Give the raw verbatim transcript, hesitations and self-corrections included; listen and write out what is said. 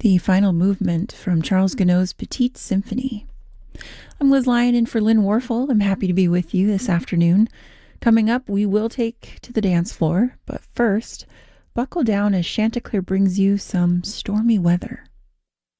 the final movement from Charles Gounod's Petite Symphony. I'm Liz Lyon in for Lynn Warfel. I'm happy to be with you this afternoon. Coming up, we will take to the dance floor, but first, buckle down as Chanticleer brings you some stormy weather.